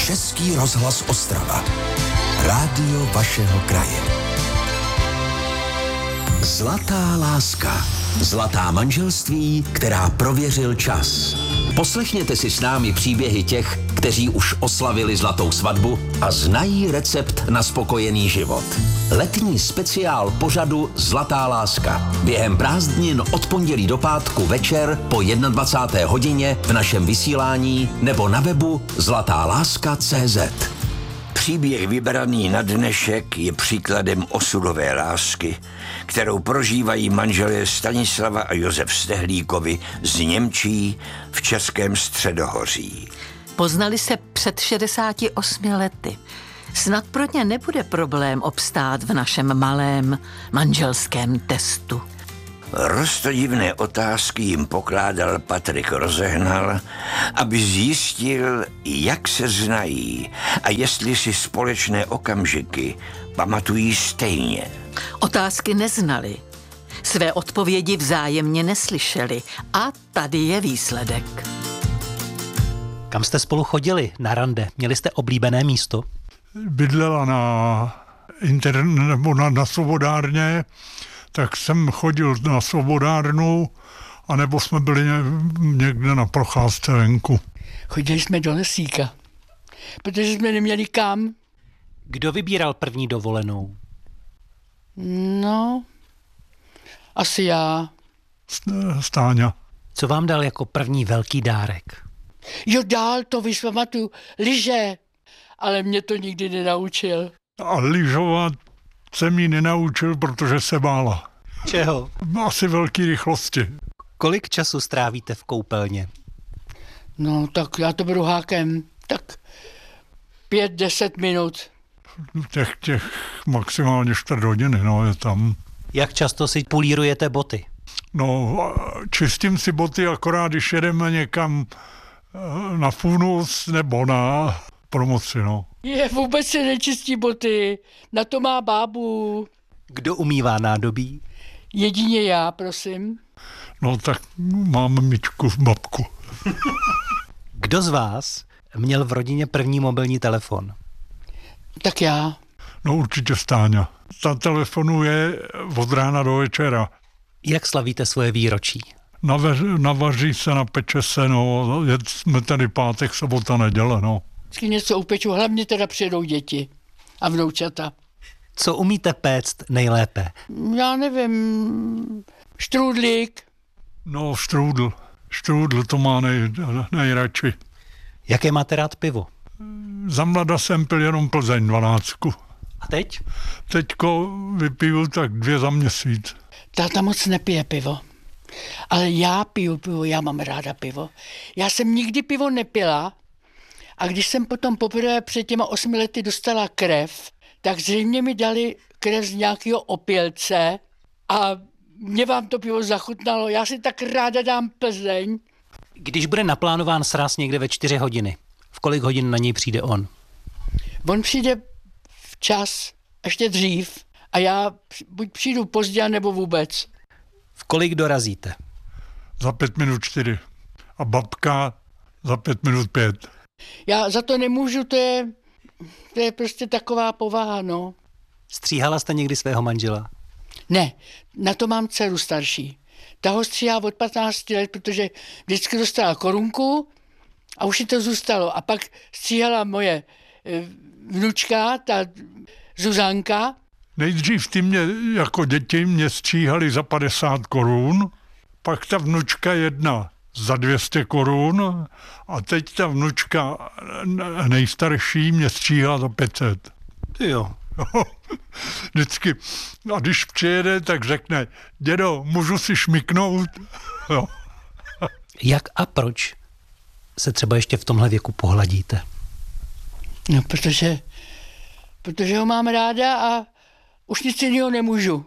Český rozhlas Ostrava. Rádio vašeho kraje. Zlatá láska. Zlatá manželství, která prověřil čas. Poslechněte si s námi příběhy těch, kteří už oslavili zlatou svatbu a znají recept na spokojený život. Letní speciál pořadu Zlatá láska. Během prázdnin od pondělí do pátku večer po 21. hodině v našem vysílání nebo na webu zlatáláska.cz. Příběh vybraný na dnešek je příkladem osudové lásky, kterou prožívají manželé Stanislava a Josef Stehlíkovi z Němčí v Českém Středohoří. Poznali se před 68 lety. Snad pro ně nebude problém obstát v našem malém manželském testu. Roztodivné otázky jim pokládal Patrik Rozehnal, aby zjistil, jak se znají a jestli si společné okamžiky pamatují stejně. Otázky neznali, své odpovědi vzájemně neslyšeli a tady je výsledek. Kam jste spolu chodili na rande? Měli jste oblíbené místo? Bydlela na Svobodárně, tak jsem chodil na Svobodárnu, anebo jsme byli někde na procházce venku. Chodili jsme do lesíka, protože jsme neměli kam. Kdo vybíral první dovolenou? No, asi já. Stáňa. Co vám dal jako první velký dárek? Jo, dál to vypamatuju, lyže, ale mě to nikdy nenaučil. A lyžovat jsem jí nenaučil, protože se bála. Čeho? Asi velký rychlosti. Kolik času strávíte v koupelně? No, tak já to beru hákem, tak 5-10 minut. Těch maximálně 4 hodiny, no, je tam. Jak často si polírujete boty? No, čistím si boty akorát, když jedeme někam na funus nebo na promoci, no. Vůbec se nečistí boty, na to má bábu. Kdo umývá nádobí? Jedině já, prosím. No tak mám myčku, babku. Kdo z vás měl v rodině první mobilní telefon? Tak já. No určitě Stáňa. Ta telefonuje od rána do večera. Jak slavíte svoje výročí? Navaří se, napeče se, no, jsme tady pátek, sobota, neděle, no. Vždycky něco upeču, hlavně teda přijedou děti a vnoučata. Co umíte péct nejlépe? Já nevím, štrůdlík. No, štrůdl to má nejradši. Jaké máte rád pivo? Za mlada jsem pil jenom Plzeň 12. A teď? Teďko vypiju tak 2 za měsíc. Táta moc nepije pivo, ale já piju pivo, já mám ráda pivo. Já jsem nikdy pivo nepila a když jsem potom poprvé před těma 8 lety dostala krev, tak zřejmě mi dali krev z nějakého opělce a mě vám to pivo zachutnalo. Já si tak ráda dám Plzeň. Když bude naplánován sraz někde ve 4 hodiny, v kolik hodin na něj přijde on? On přijde včas, ještě dřív a já buď přijdu pozdě, nebo vůbec. V kolik dorazíte? Za 5 minut 4. A babka za 5 minut 5. Já za to nemůžu, to je prostě taková povaha, no. Stříhala jste někdy svého manžela? Ne, na to mám dceru starší. Ta ho stříhá od 15 let, protože vždycky dostala korunku a už jí to zůstalo. A pak stříhala moje vnučka, ta Zuzanka. Nejdřív ty jako děti mě stříhali za 50 korun, pak ta vnučka jedna za 200 korun a teď ta vnučka nejstarší mě stříhá za 500. Ty jo. Vždycky. A když přijede, tak řekne, dědo, můžu si šmyknout? Jo. Jak a proč se třeba ještě v tomhle věku pohladíte? No, protože ho mám ráda a už nic jiného nemůžu.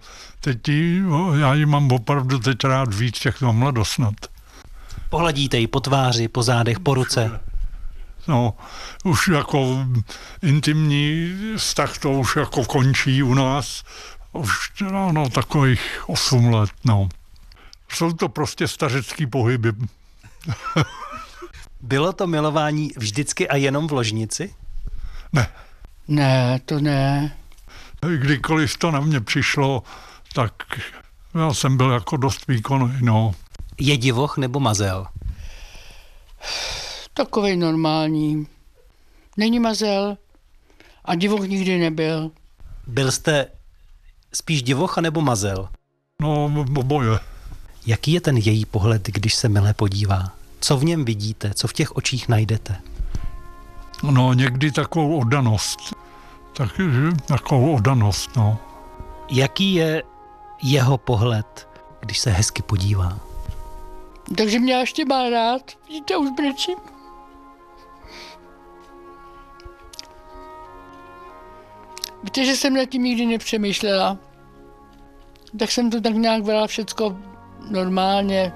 Já ji mám opravdu teď rád víc, jak mám mladost snad. Pohladíte ji po tváři, po zádech, po ruce? No, už jako intimní vztah to už jako končí u nás. Už takových 8 let, no. Jsou to prostě stařecký pohyby. Bylo to milování vždycky a jenom v ložnici? Ne. Ne, to ne. Kdykoliv to na mě přišlo, tak já jsem byl jako dost výkonný, no. Je divoch nebo mazel? Takovej normální. Není mazel a divoch nikdy nebyl. Byl jste spíš divoch nebo mazel? No, oboje. Jaký je ten její pohled, když se mile podívá? Co v něm vidíte? Co v těch očích najdete? No, někdy takovou oddanost. Takovou oddanost, no. Jaký je jeho pohled, když se hezky podívá? Takže mě ještě má rád. Vidíte, už brečím. Víte, že jsem nad tím nikdy nepřemýšlela. Tak jsem to tak nějak brala všecko normálně.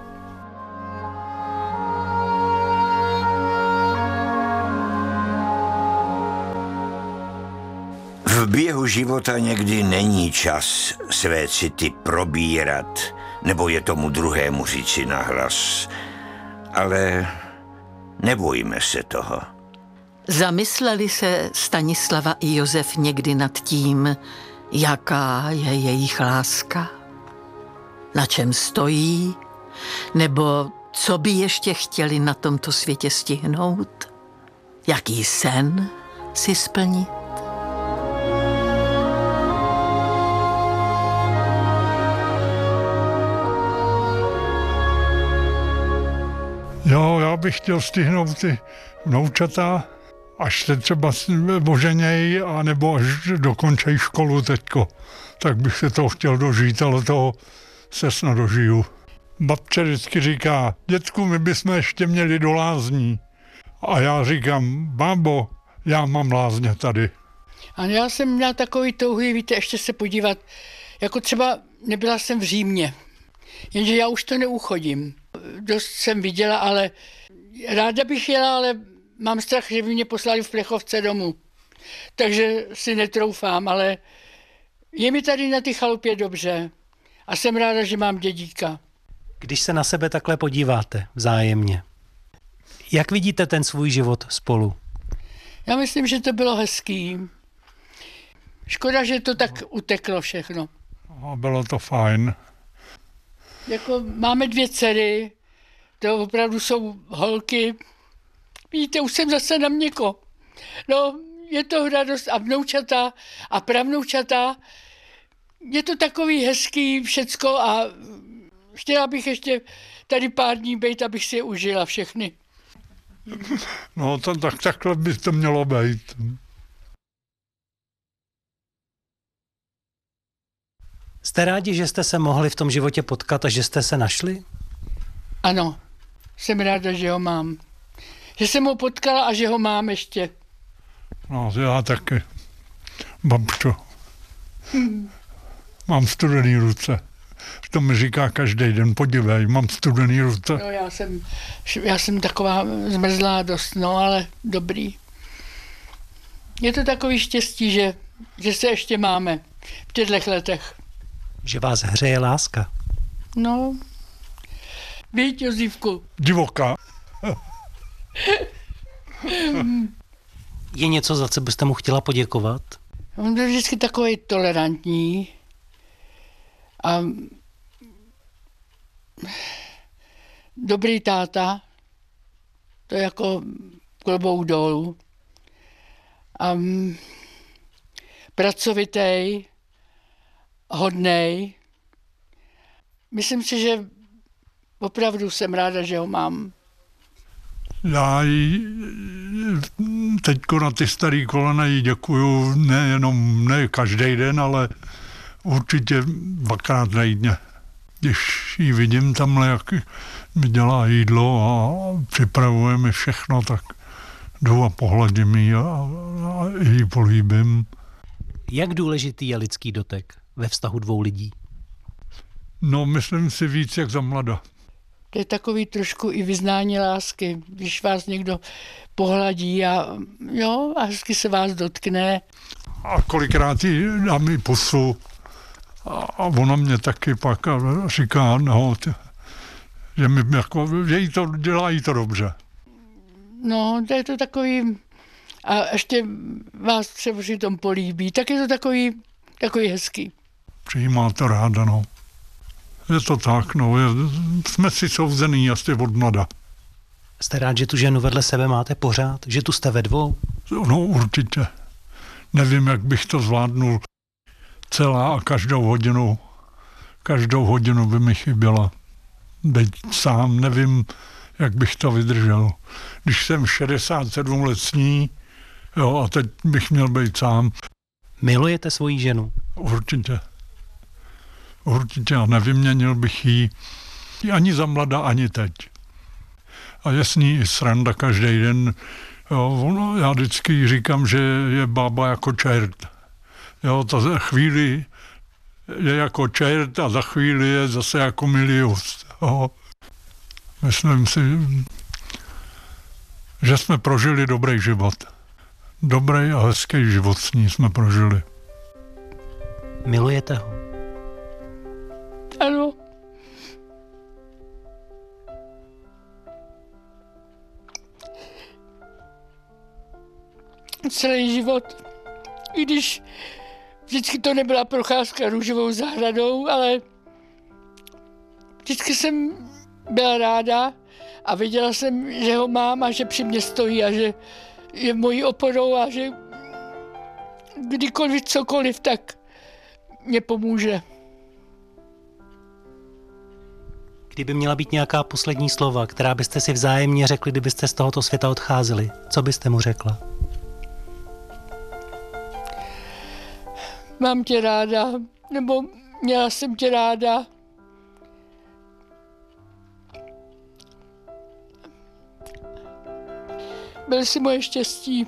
V běhu života někdy není čas své city probírat, nebo je tomu druhému říci nahlas. Ale nebojme se toho. Zamysleli se Stanislava i Josef někdy nad tím, jaká je jejich láska? Na čem stojí? Nebo co by ještě chtěli na tomto světě stihnout? Jaký sen si splnit? Jo, já bych chtěl stihnout ty vnoučata, až se třeba oženějí, anebo až dokončí školu teďko. Tak bych se toho chtěl dožít, ale toho se snad dožiju. Babče vždycky říká, dětku, my bychom ještě měli do lázní. A já říkám, bábo, já mám lázně tady. A já jsem měla takový touhy, víte, ještě se podívat, jako třeba nebyla jsem v Římě, jenže já už to neuchodím. Dost jsem viděla, ale ráda bych jela, ale mám strach, že by mě poslali v Plechovce domů. Takže si netroufám, ale je mi tady na ty chalupě dobře a jsem ráda, že mám dědíka. Když se na sebe takhle podíváte vzájemně, jak vidíte ten svůj život spolu? Já myslím, že to bylo hezký. Škoda, že to tak uteklo všechno. A bylo to fajn. Jako máme 2 dcery, to opravdu jsou holky. Vidíte, už jsem zase na měko. No, je to radost a vnoučata a pravnoučata. Je to takový hezký všecko a chtěla bych ještě tady pár dní být, abych si je užila všechny. No, takhle by to mělo být. Jste rádi, že jste se mohli v tom životě potkat a že jste se našli? Ano, jsem ráda, že ho mám. Že jsem ho potkala a že ho mám ještě. No, já taky. Babčo. Mám studený ruce. To mi říká každý den, podívej, mám studený ruce. No, já jsem taková zmrzlá dost, no, ale dobrý. Je to takový štěstí, že se ještě máme v těchto letech. Že vás hřeje láska. No, víš, Josívku. Divoká. Je něco, za co byste mu chtěla poděkovat? On byl vždycky takový tolerantní a dobrý táta, to je jako klobouk dolů. A pracovitý, hodnej. Myslím si, že opravdu jsem ráda, že ho mám. Já jí teďko na ty starý kolena jí děkuju, ne každý den, ale určitě 2krát týdně. Když ji vidím tamhle, jak mi dělá jídlo a připravuje mi všechno, tak jdu a pohladím ji a ji políbím. Jak důležitý je lidský dotek ve vztahu 2 lidí? No, myslím si víc jak za mlada. To je takový trošku i vyznání lásky, když vás někdo pohladí a hezky se vás dotkne. A kolikrát jí dám i pusu a ona mě taky pak říká, že jí to dělá jí to dobře. No, to je to takový, a ještě vás třeba při tom políbí, tak je to takový hezký. Přijímá to ráda, no. Je to tak, no. Jsme si souzený asi od mlada. Jste rád, že tu ženu vedle sebe máte pořád? Že tu jste ve dvou? No určitě. Nevím, jak bych to zvládnul celá a každou hodinu by mi chyběla. Být sám, nevím, jak bych to vydržel. Když jsem 67 let s ní, jo, a teď bych měl být sám. Milujete svoji ženu? Určitě. Určitě a nevyměnil bych ji ani za mladá, ani teď. A je s ní i sranda každý den. Jo, já vždycky říkám, že je bába jako čert. Jo, ta za chvíli je jako čert a za chvíli je zase jako Milius. Jo. Myslím si, že jsme prožili dobrý život. Dobrý a hezký život s ní jsme prožili. Milujete ho? Ano. Celý život. I když vždycky to nebyla procházka růžovou zahradou, ale vždycky jsem byla ráda a věděla jsem, že ho mám a že při mě stojí a že je mojí oporou a že kdykoliv cokoliv, tak mě pomůže. Kdyby měla být nějaká poslední slova, která byste si vzájemně řekli, kdybyste z tohoto světa odcházeli, co byste mu řekla? Mám tě ráda, nebo měla jsem tě ráda. Byl jsi moje štěstí.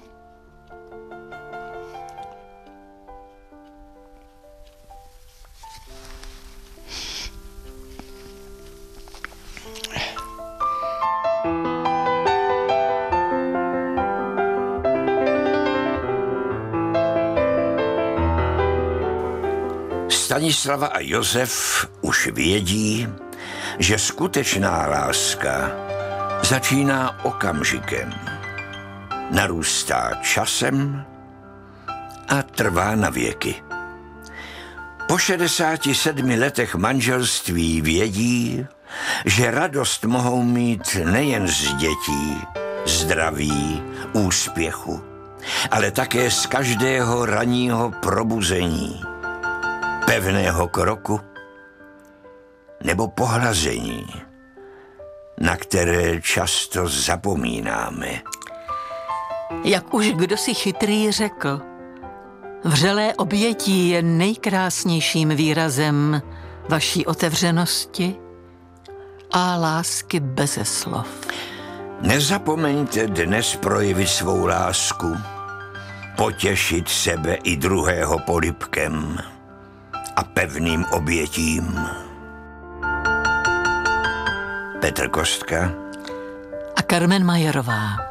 Stanislava a Josef už vědí, že skutečná láska začíná okamžikem, narůstá časem a trvá na věky. Po 67 letech manželství vědí, že radost mohou mít nejen z dětí, zdraví, úspěchu, ale také z každého ranního probuzení, pevného kroku nebo pohlazení, na které často zapomínáme. Jak už kdosi chytrý řekl, vřelé objetí je nejkrásnějším výrazem vaší otevřenosti a lásky beze slov. Nezapomeňte dnes projevit svou lásku, potěšit sebe i druhého polibkem a pevným objetím. Petr Kostka A Carmen Majerová.